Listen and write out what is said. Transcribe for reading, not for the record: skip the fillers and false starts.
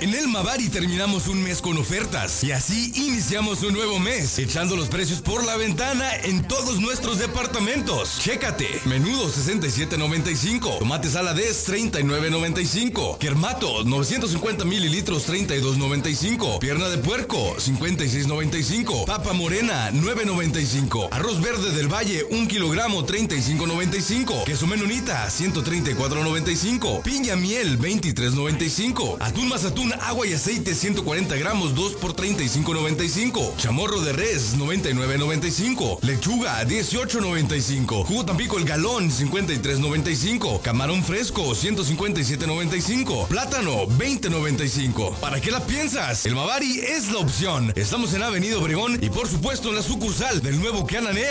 En el Mavari terminamos un mes con ofertas y así iniciamos un nuevo mes, echando los precios por la ventana en todos nuestros departamentos. Chécate, menudo 67.95, tomate saladez 39.95, Kermato 950 mililitros 32.95, pierna de puerco 56.95, papa morena 9.95, arroz verde del Valle 1 kilogramo 35.95, queso menonita 134.95, piña miel 23.95, atún mazatún agua y aceite 140 gramos 2 por 35.95, chamorro de res 99.95, lechuga 18.95, jugo Tampico el galón 53.95, camarón fresco 157.95, plátano 20.95. ¿Para qué la piensas? El Mavari es la opción. Estamos en Avenida Obregón y por supuesto en la sucursal del nuevo Canané